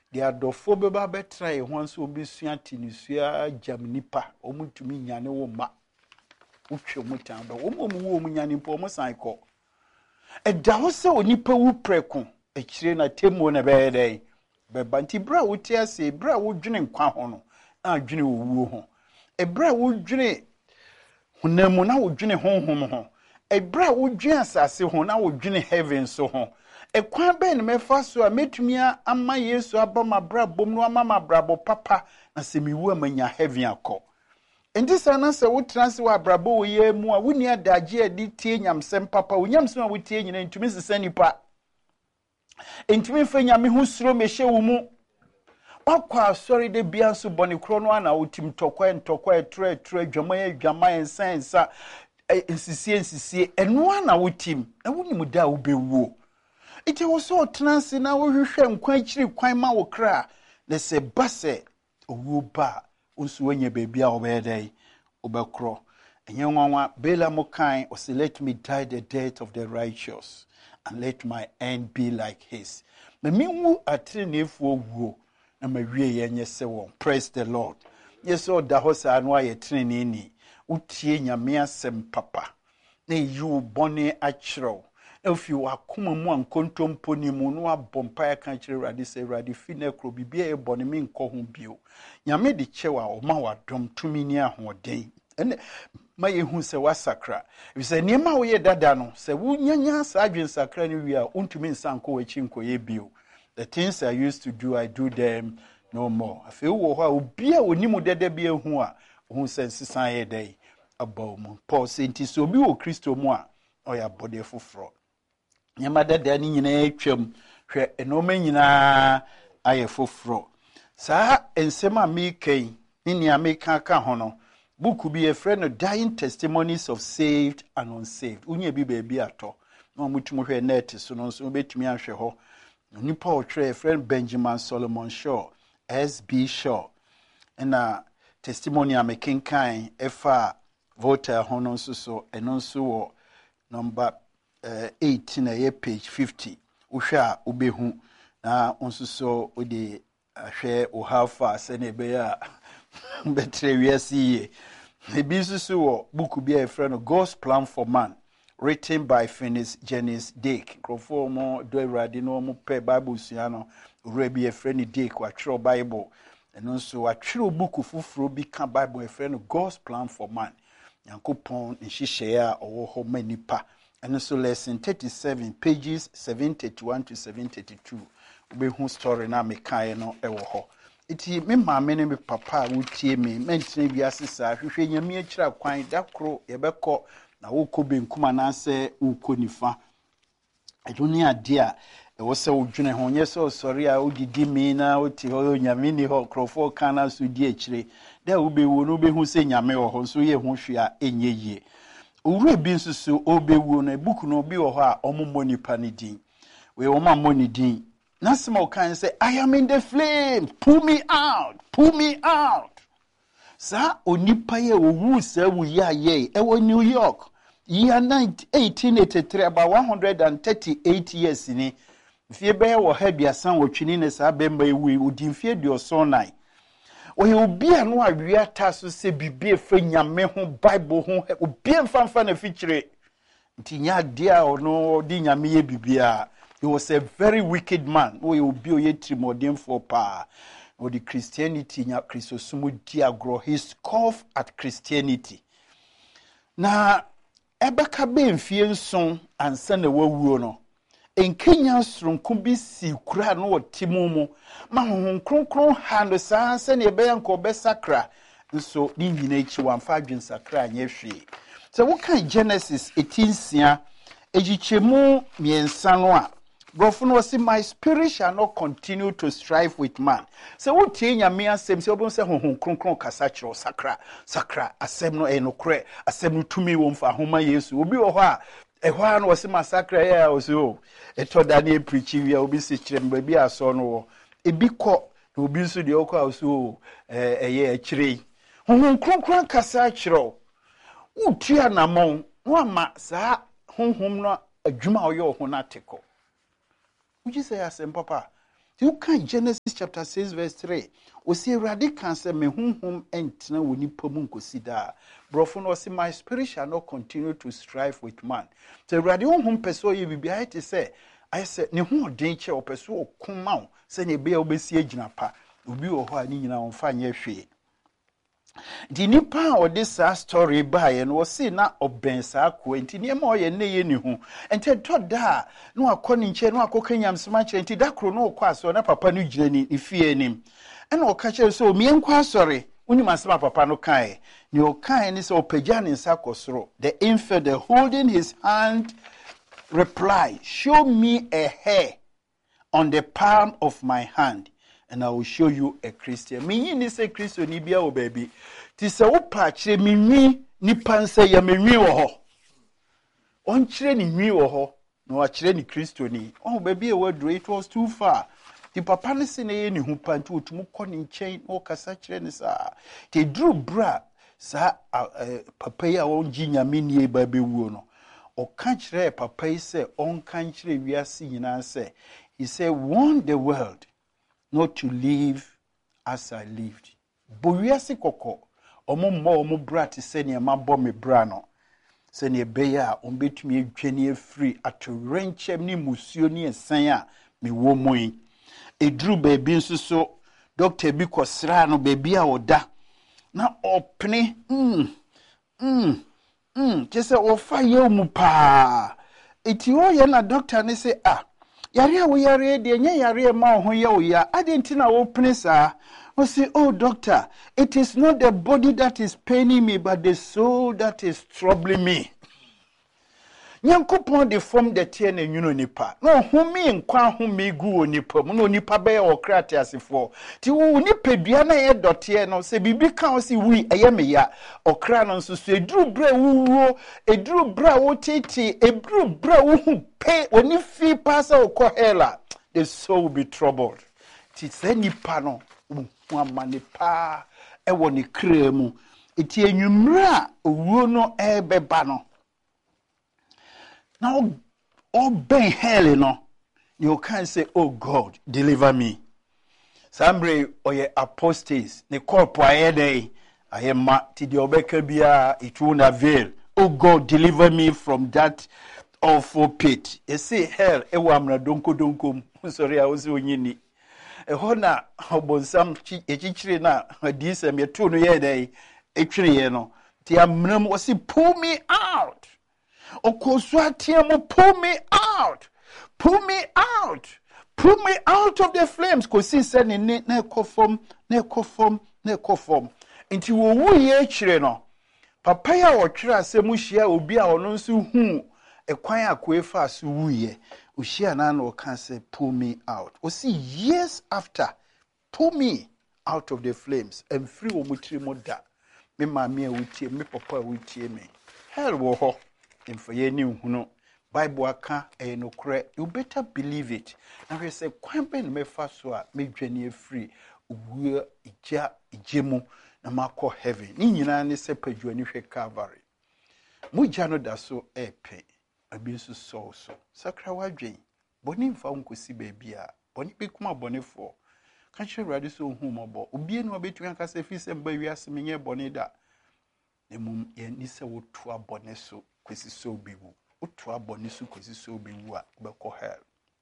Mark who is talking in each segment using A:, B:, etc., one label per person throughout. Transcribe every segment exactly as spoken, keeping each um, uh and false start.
A: the adofo beba betra e ho nso obi sua tinisua jam nipa omutumi nyane wo ma utwe mutan ba wo mu wo mu nyane po mo san ko e da ho se onipa wu preko e kire na temo na be dey be banti bra wo ti ase bra wo dwene nkwa ho no na dwene owuo ho e bra wo dwene hunamu na wo dwene honhom ho e bra wo dwene asase ho na wo dwene heaven so ho e kwan be ne mefa so a metumia ama Yesu aba mabra bom no ama mabrabo papa na se miwu amanya heaven akọ enti sana se wo transe wa brabo wo ye mu a woni adagye adi tie nyamsem papa wo nyamsem a wo tie nyina ntumi sesa nipa ntumi fa nyame ho suro mehye wo mu wakwa sorry de bia so bone kro no ana wotim tokwa ntokwa etre etre dwama dwama ensensa ensisie ensisie eno ana wotim na woni mu da wo bewuo ite wo so transe na wo hwehwe nkwa akiri kwan ma wo kra na se base owu ba unsu wenye baby a obedai obekro enye nwanwa bela mokan o say let me die the death of the righteous and let my end be like his me minwu atrenefu oguo na mawie yenye se won praise the Lord yes o da ho sa no aye trene ni utie nyame asem papa na yu bone achro if you akoma mu ankontompo ni mu no abompa ya kan kire radi se radi fine kro bibia e bone mi nko ho bio nyame de chewa o ma wadom tumi ni ahoden ene ma yehu se wasakra if se niema wo ye dada no se wunyanya sa adwen sakra ni wi a untumi nsanko wachi nko ye bio the things I used to do I do them no more afi wo ho a obi a onimu dada bia hu a hu se nsesan ye dai abaw mu Paul se nti so obi wo Kristo mu a oya bode foforo nyama dada ni nyina atwam hwe enoma nyina aye foforo sa ensema mi kai ni ni ameka ka ho no book bi a friend dying testimonies of saved and unsaved unye bi ba bi ato no mutumu hwe net so no so betumi ahwe ho nipa o three friend Benjamin Solomon Shaw S B Shaw na testimony amekenkan efa voter ho no so so eno so wo number uh, eighteen na page fifty uhwe a obehu na onso so odi ahwe o hafa se na be ya betre wiase ebi so wo book bi a friend God's Plan for Man written by Finis Janice Dick crofo mo do awrade no mo pe bible sua no urabi a friend Dick wa tro bible eno so wa tro book fufuro bi ka bible a friend God's Plan for Man yankopon nhihye a owo ho manipa and so lesson thirty-seven pages seven thirty-one to seven thirty-two we hu story na me kai no ewo ho iti me maame ne me papa wutie me mentine bi asesa hwehwe nyame akira kwan dakro yebekọ na wokọ benkuma na se wokọ nifa edoni ade a ewo se wodwene ho nye so sorry a odidi mi na oti ho nyame ni ho krofo kana so di akire da wo be wo no be hu se nyame wo ho so ye ho hwe a enye yie owura bi nsusu obewu na book no bi wo ho a omommo nipa ni din we wo ma mo ni din na small can say I am in the flame pull me out pull me out sa onipa ye owu sa wu ya ye e wo New York year eighteen eighty-three about one hundred thirty-eight years ni fie be wo ha biasan wo twini ne sa be mba ewu odin fie dio so nine oye obi anu awia ta so se bibie fa nyame ho bible ho obi mfamfa na fichire nti nya dia ono di nyame ye bibia. He was a very wicked man oye obi oye trimodem for pa o the Christianity nya Christosumu diagro he scoffed at Christianity na ebeka be mfie nson ansa na wawuo no enkenya sronko bi si kura no otimumu ma honhon kronkron ha no saa se na ebe yanko be sakra nso ni nyina echi wamfa adwen sakra anya hwe so wo kan Genesis eighteen sia ejichemu miensa no a Brofo no say my spirit shall not continue to strive with man. So what tie nyame asem se obon se honhon kronkron kasa kiro sakra sakra asem no enokre asem no tumi wo mfa homa Yesu obi wo ho a ehwa no wo se masakra ya wo se o eto da na preach wi a obi se kire mba bi aso no wo ebi kọ na obi nso de okọ a so eh eye akire honhon kronkron kasa kiro utua namon no ama sa honhom no adwuma oyo ho na teko. Would you say asem papa? You can Genesis chapter six verse three. We see radical say me honhom entena wo nipa mu nkosi da. Brofo no say my spirit shall not continue to strive with man. So radi honhom peso ye bibia it say I say ne ho odin che o peso okoma o say ne be obesi agina pa. Obi wo ho ani nyina on fa nye hwe. Di nipa o this story by and was see na oben sa ko enti ne ma o ye ne ye ni hu enti to da no akoni nche no akoka nyamsema nche enti da kro no okwa aso na papa no gyina ni ifie nim ena o ka chere so mi enkwa asore uni masema papa no kan ni o kan ni so opagya ne nsa kosoro the infidel holding his hand replied, show me a hair on the palm of my hand and I will show you a Christian. Me ni say Christian ni bia o baby. Ti se wo pa kire mi nwi ni panse ya me nwi wo ho. On kire ni nwi wo ho, no wa kire ni Christian ni. Oh baby e wadro it was too far. Ti papa ne se ne ye ni hu pantu otumu kɔ ni nkyɛn o kasa kire ni sa. Ti dru bra sa papa ya won gi nyame ni e ba bewuo no. O kan kire papa yi se on kan kire wiase nyina se. He said warn the world not to live as I lived. Bowiase koko omo mo omo bra te se ne ma bo me bra no. Se ne be ya on betumi adwane afiri atorenchem ni musuo ni ensan a me wo moyi. Edru baby nso so doctor bi kosra no baby a oda na opne mm mm mm just o fa ye mu pa. Eti o ye na doctor ne say ah yare wo yare de nya yare ma ho ye wo ya adenti na wo pene sa o say oh doctor it is not the body that is paining me but the soul that is troubling me. Nyankopon de form de tie na nwuno nipa no home nkwa home gu onipa mu no nipa be o krate asefo ti wo nipa dua na ye dote no se bibi kan o si wi eye me ya okra no nso so eduru bra wuwo eduru bra wo tete eduru bra wo hu pe oni fi pasa okọ hela the soul will be troubled. Ti se nipa no hu amane pa e wo ni kra mu eti enwumra owuo no e beba no. Now, oh ben hell, no, you can't say, oh God, deliver me. Sambre or ye apostates, ne corpo aede, I am ma ti di obeka bia it won't avail. Oh God, deliver me from that awful pit. You say hell, e wamra donko donko. Sorry, I was onyini. E hona obonsam chi e chichire na hadise me to no ye dey e twire ye no. Ti amnam wasi pull me out. Okoswatiamo, pull me out, pull me out, pull me out of the flames. Kosi said ne ne kofom, ne kofom, ne kofom. Inti wo wu ye chire no. Papa ya wo twira asem hia obi a ono nso hu ekwan akwefa so wu ye. Ohia na na o kan say pull me out. O see years after, pull me out of the flames and free wo mutiri mo da. Me mama e wutie, me papa e wutie me. Hell wo ho. For ye new no Bible aka e no kre you better believe it na we say kwan ben me fa so a me dwane free wu ija ijemu na makọ heaven ni nyina ne se padwane hwe Calvary mu ja no da so epe abi so so so sakra wadwen boni mfa nkosi ba bia boni bi kuma boni fo ka hwe rade so hu mobo obi no obetu aka se fi se ba wiase menye boni da emum ye ni se wotu abone so kwesi so biwu otu abone so kwesi so biwu a obekọ hell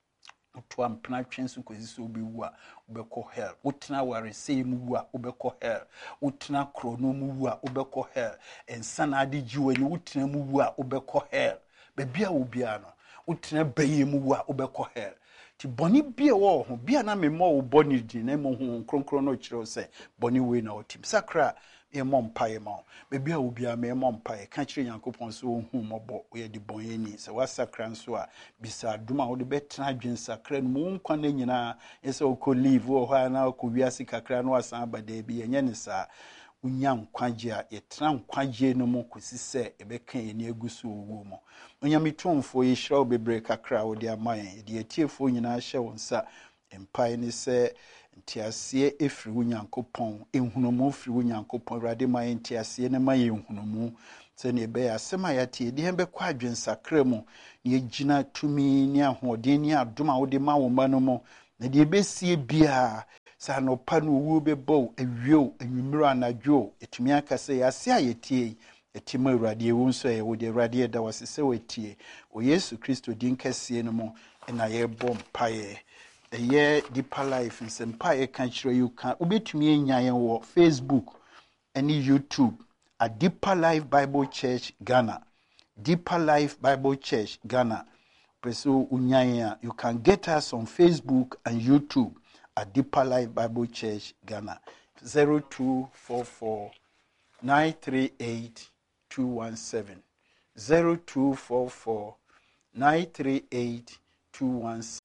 A: otu ampna twen so kwesi so biwu a obekọ hell otena ware sei mu a obekọ hell otena krono mu a obekọ hell ensana ade jiwani otena mu a obekọ hell bebia obia no otena baye mu a obekọ hell ti boni bia wo ho bia na me mo wo boni di na mo ho kronkron no kire se boni we na otim sakra e mom pae ma bebi a obi a me mom pae ka kire Yankopon so hu mobo o ye di bonyeni se wasakra nso a bisa duma wo de betena adwen sakra no mu nkwa na nyina ese o ko live wo ha na ko wiase kakra no asan abada bi enye ne sa unya nkwaje a yetena nkwaje no mu kosi se ebeka ye ne agusu owo mo onya mitomfo ye hira obebre kakra wo de amayen de atiefo nyina hye wonsa empae ni se ntiasie efiri wo Nyankopon enhunumu firi wo Nyankopon rade ma ntiasie ne ma ye enhunumu se ne be asema ya tie de hembe kwa adwen sakra mu ne gina tumi ne ahoden ne adoma wo de ma wo ma no mo na de besie bia sa no pa no wo bebo awio anwumiro anadwo etumi aka se yase ayetie etima Awurade ewu nso ye wo de Awurade da wasese wetie o Yesu Kristo din kase no mo na ye bom paye eye Deeper Life nsempa ye kan kire you kan obetumi enya ye wo Facebook and YouTube at Deeper Life Bible Church Ghana. Deeper Life Bible Church Ghana. Preso unyanya, you can get us on Facebook and YouTube at Deeper Life Bible Church Ghana. zero two four four nine three eight two one seven. zero two four four nine three eight two one seven.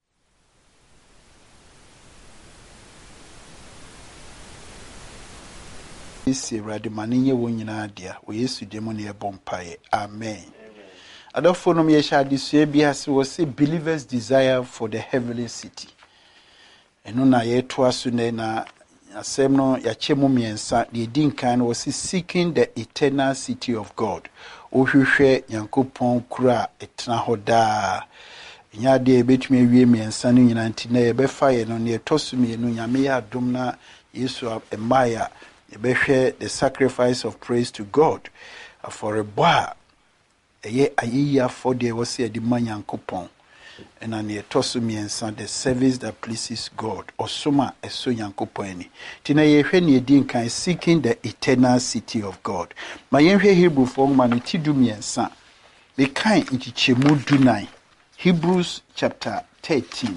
A: Isi radimaniye wonyina dia wo Yesu demo ne bompaye. Amen. Adofo ye sha disue bia se wo se believers desire for the heavenly city. Eno na ye to aso ne na asem no ya chemu miensa de din kan wo se seeking the eternal city of God. Ohwehwe Yankopon kura etna hoda. Nya de betumi awie miensa no nyina nti na ye befa ye no ne tosu mienu nyame ya dom na Yesu emaya ebehwe the sacrifice of praise to God for a boy eye ayiya for the was the man Yankopon and an etoso miensa the service that pleases God osoma eso Yankopon ni tina ye hwe ne din kan seeking the eternal city of God ma ye hwe Hebrew for man ti du miensa be kan ntichemu dunai Hebrews chapter thirteen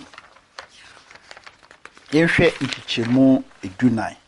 A: ye hwe ntichemu edunai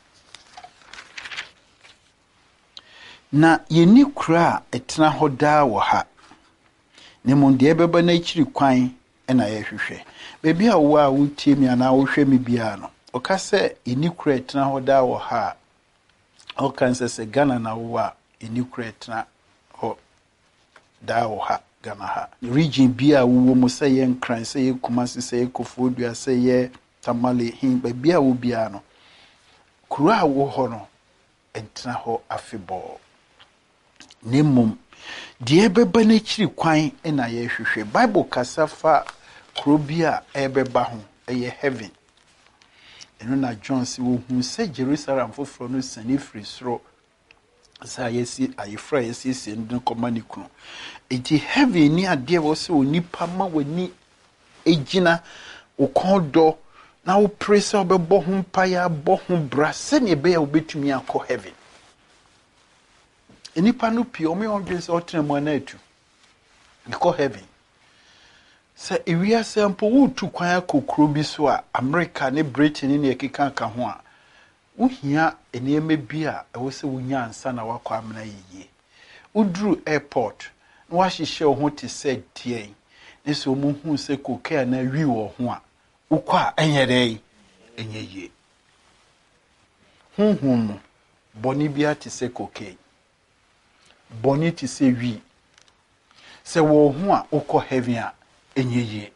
A: na yeni kura etna hoda wo ha ne monde beba na chiri kwan na ye hwehwe bebi a wo a wutie mi ana wo hwe mi bia no o ka se yeni kura etna hoda wo ha o kan se se Ghana na wo a yeni kura etna ho da wo ha Ghana ha region bia wo mo se ye nkran se ye Kumasi se ye Kofodua se ye Tamale hin bebi a wo bia no kura wo ho no etna ho afebo nemum die beba na chiri kwan na ye hwehwe Bible kasafa krobia ebeba ho eye heaven eno na John si wo hu se Jerusalem foforo no sani free soro sa yesi ayefra yesi si ndin komani kunu eti heaven ni ade wo se onipa ma wani ejina ukondo na wo press obebo ho mpaya bo ho bra se ne be ya obetumi akọ heaven enipa no pie omo yon se otremo na atu ikọ heaven se ewia sampo wutu kwan akokro bi so a America ne Britain ne ekeka ka ho a uhia eneme bi a ewo se wunya ansa na wakọ amna yiye udru airport na wahihye ho te se tie ne se omo hu se kokaa na wi wo ho a ukwa enyere enyeje hunhun boni bia te se kokaa boni te se wi se wo ho a ukọ heaven a enyeje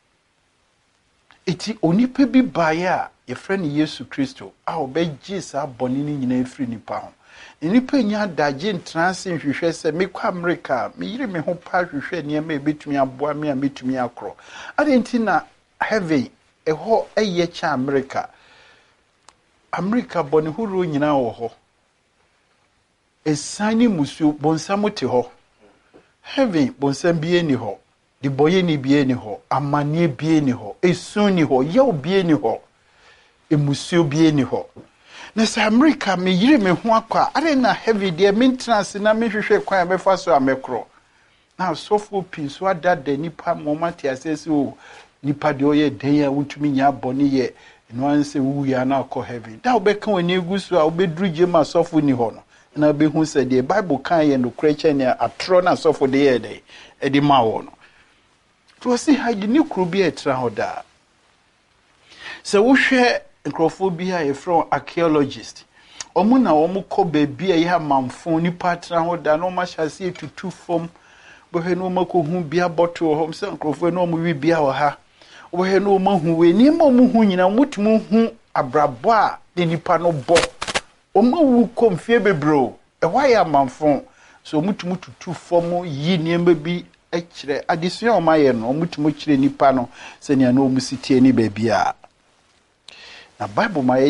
A: eti onipa bi bae a ye friend Yesu Kristo a obegye sa boni ni nyina efri nipa ho nipa nya daje ntranse hwehwe se mekwa America me yire me ho pa hwehwe ne ma ebetumi aboa me a metumi akro adenti na heaven eho eye cha America America boni huru nyina wo ho esani musu bonsam te ho heaven bonsam bie ni ho di boye ni bie ni ho amane bie ni ho esun ni ho yaw bie ni ho emusu bie ni ho na sa America me yire me ho akwa are na heaven de maintenance na me hwehwe kwan be fa so amekro na so fo pin so adada nipa momati asese o nipa de oye den ya wutumi nya boni ye no anse wu ya na akọ heaven da obeka wani egusu a obedru jema sofo ni ho no na obehu se de Bible kan ye no kreche ne atro na sofo de ye de e di ma wo no to si ha di ni kru bi etra ho da se wo hwe nkrofo bi a ye from archaeologist omu na omu ko ba bi a ye amamfo ni patra ho da no ma hyase tutu fom bo he no mako hu bia bottle ho se nkrofo no omu wi bia ho ha wo he no mahu we ni ma mu hu nyina mutumu hu abrabo a de nipa no bo o ma wu komfie bebro e hwa ya manfo so mutumu tutu fom yi niema bi akire adesua o ma ye no mutumu kire nipa no se ne na o musitie ni ba bia na bible ma